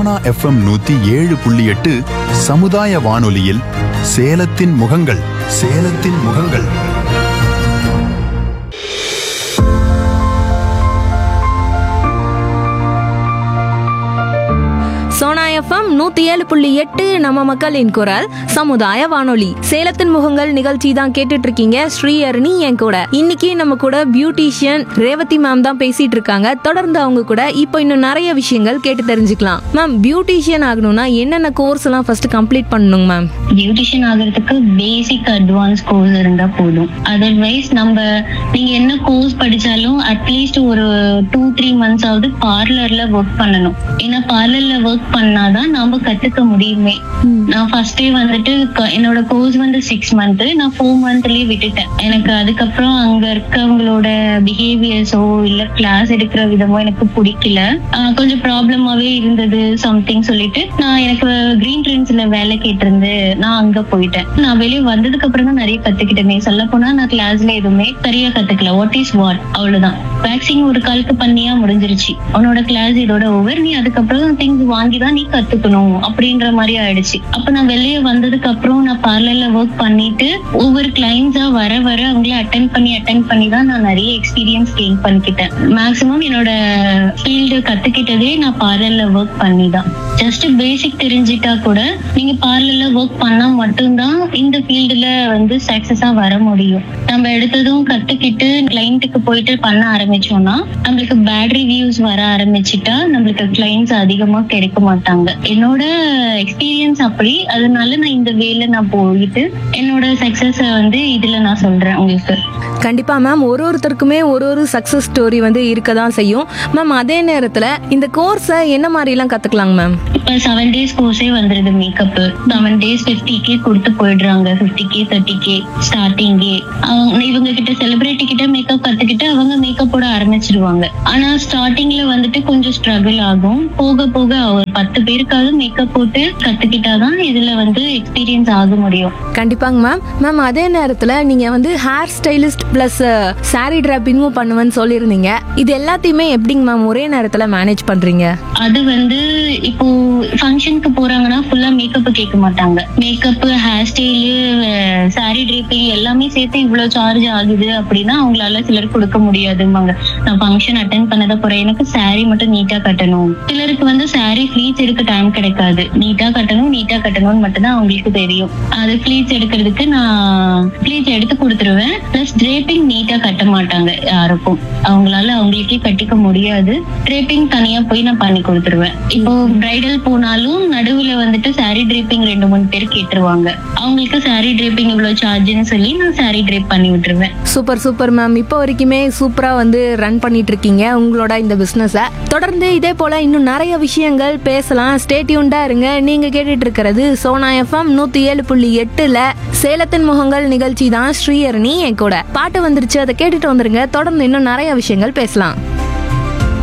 Sona FM 107.8 சமுதாய வானொலியில் சேலத்தின் முகங்கள் சேலத்தின் முகங்கள். சோனா எஃப்எம் 107.8 நம்ம மக்களின் குரல் சமுதாய வானொலி சேலத்தின் முகங்கள் நிகழ்ச்சி தான் கேட்டுட்டு இருக்கீங்க. ஸ்ரீஹரணி என் கூட. இன்னைக்கு நம்ம கூட பியூட்டிஷியன் ரேவதி மேம் தான் பேசிட்டு இருக்காங்க. தொடர்ந்து அவங்க கூட இப்போ இன்னும் நிறைய விஷயங்கள் கேட்டு தெரிஞ்சுக்கலாம். மேம், பியூட்டிஷியன் ஆகணும்னா என்னென்ன கோர்ஸ் எல்லாம் ஃபர்ஸ்ட் கம்ப்ளீட் பண்ணணுங்க மேம்? பியூட்டிஷியன் ஆகிறதுக்கு பேசிக் அட்வான்ஸ் கோர்ஸ் இருந்தா போதும். அதர்வைஸ் நீங்க என்ன கோர்ஸ் படிச்சாலும் அட்லீஸ்ட் ஒரு 2-3 months ஆவது பார்லர்ல ஒர்க் பண்ணணும். ஏன்னா பார்லர்ல ஒர்க் பண்ணாதான் நாம கத்துக்க முடியுமே. நான் ஃபர்ஸ்டே வந்துட்டு என்னோட கோர்ஸ் 6 months, நான் 4 monthsலயே விட்டுட்டேன். எனக்கு அதுக்கப்புறம் அங்க இருக்கவங்களோட பிஹேவியர்ஸோ இல்ல கிளாஸ் எடுக்கிற விதமோ எனக்கு பிடிக்கல. கொஞ்சம் ப்ராப்ளமாவே இருந்தது சம்திங் சொல்லிட்டு நான் எனக்கு கிரீன் ட்ரெண்ட்ஸ்ல வேலை கேட்டிருந்து நான் அங்க போயிட்டேன். நான் வெளியே வந்ததுக்கு அப்புறம் தான் நிறைய கத்துக்கிட்டேனே. சொல்ல போனா நான் கிளாஸ்ல எதுவுமே சரியா கத்துக்கல. வாட் இஸ் வாட் அவ்வளவுதான். வேக்சிங் ஒரு காலுக்கு பண்ணியா முடிஞ்சிருச்சு. உன்னோட கிளாஸ் இதோட ஓவர். நீ அதுக்கப்புறம் திங்ஸ் வாங்கிதான் நீ கத்துக்கணும் அப்படின்ற மாதிரி ஆயிடுச்சு. அப்ப நான் வெளியே வந்ததுக்கு அப்புறம் நான் பார்லர்ல ஒர்க் பண்ணிட்டு ஒவ்வொரு கிளைண்ட்ஸா வர அவங்கள அட்டென்ட் பண்ணி தான் நான் நிறைய எக்ஸ்பீரியன்ஸ் கெயின் பண்ணிக்கிட்டேன். மேக்சிமம் என்னோட ஃபீல்டு கத்துக்கிட்டதே நான் பார்லர்ல ஒர்க் பண்ணி தான். ஜஸ்ட் பேசிக் தெரிஞ்சிட்டா கூட நீங்க பார்லர்ல ஒர்க் பண்ணா மட்டும்தான் இந்த ஃபீல்டுல சக்சஸா வர முடியும். நம்ம எடுத்ததும் கத்துக்கிட்டு கிளைண்ட்டுக்கு போயிட்டு பண்ண ஆரம்பிச்சோம்னா நம்மளுக்கு பேட் ரிவ்யூஸ் வர ஆரம்பிச்சுட்டா நம்மளுக்கு கிளைண்ட்ஸ் அதிகமா கிடைக்க மாட்டாங்க. என்னோட எக்ஸ்பீரியன்ஸ் அப்படி. அதனால நான் இந்த வேலை நான் போயிட்டு என்னோட சக்சஸ இதுல நான் சொல்றேன் உங்களுக்கு. கண்டிப்பா மேம், ஒருத்தருக்குமே ஒரு சக்சஸ் ஸ்டோரி இருக்கதான் செய்யும் மேம். அதே நேரத்துல இந்த கோர்ஸை என்ன மாதிரி எல்லாம் கத்துக்கலாங்க மேம்? இப்ப 7 days கோர்ஸே வந்துருது. மேக்கப் 7 days 50K கொடுத்து போயிடுறாங்க. 50K 30K ஸ்டார்டிங்கே. இவங்க கிட்ட செலிபிரிட்டி கிட்ட மேக்கப் கத்துக்கிட்டு அவங்க மேக்கப் போட ஆரம்பிச்சிருவாங்க. ஆனா ஸ்டார்டிங்ல கொஞ்சம் ஸ்ட்ரகிள் ஆகும். போக போக ஒரு 10 பேருக்காவது மேக்கப் போட்டு கத்துக்கிட்டாதான் இதுல எக்ஸ்பீரியன்ஸ் ஆக முடியும். கண்டிப்பாங்க மேம். மேம், அதே நேரத்துல நீங்க ஹேர் ஸ்டைலிஸ்ட் பிளஸ் சாரி டிராப்பிங்கும் பண்ணுவேன்னு சொல்லியிருந்தீங்க. இது எல்லாத்தையுமே எப்படிங்க மேம் ஒரே நேரத்துல மேனேஜ் பண்றீங்க? அது இப்போ ஃபங்க்ஷனுக்கு போறாங்கன்னா ஃபுல்லா மேக்கப் கேட்க மாட்டாங்க. Makeup, hair style, sorry dropping எல்லாமே சேர்த்து இவ்வளவு சார்ஜ் ஆகுது அப்படின்னா அவங்களால சிலருக்கு கொடுக்க முடியாதும்பாங்க. நான் ஃபங்க்ஷன் அட்டென்ட் பண்ணத போறேன், எனக்கு சாரி மட்டும் நீட்டா கட்டணும். சிலருக்கு சாரி ஃபிளீட்ஸ் எடுக்க டைம் கிடைக்காது. நீட்டா கட்டணும்னு மட்டும்தான் அவங்களுக்கு தெரியும். அது ஃபிளீட்ஸ் எடுக்கிறதுக்கு நான் ஃபிளீட்ஸ் எடுத்து கொடுத்துருவேன். பிளஸ் டிரேப்பிங் நீட்டா கட்ட மாட்டாங்க யாருக்கும். அவங்களுக்கே கட்டிக்க முடியாது. டிரேப்பிங் தனியா போய் நான் பண்ணி கொடுத்துருவேன். இப்போ பிரைடல் போனாலும் நடுவுல சாரி டிரேப்பிங் 2-3 பேர் கேட்டுருவாங்க. அவங்களுக்கு சாரி டிரேப்பிங் இவ்வளவு சார்ஜ்னு சொல்லி நான் சாரி டிரேப் பண்ணி விட்டுருவேன். Super ma'am. இப்போ வரைக்குமே சூப்பரா ரன் பண்ணிட்டு இருக்கீங்க உங்களோட இந்த பிசினஸ. தொடர்ந்து இதே போல இன்னும் நிறைய விஷயங்கள் பேசலாம். ஸ்டே டியூன்டா இருங்க. நீங்க கேட்டுட்டு இருக்கிறது சோனா எஃப்எம் 107.8 சேலத்தின் முகங்கள் நிகழ்ச்சி தான். ஸ்ரீஹரணி என் கூட. பாட்டு வந்துருச்சு, அதை கேட்டுட்டு வந்துருங்க. தொடர்ந்து இன்னும் நிறைய விஷயங்கள் பேசலாம்.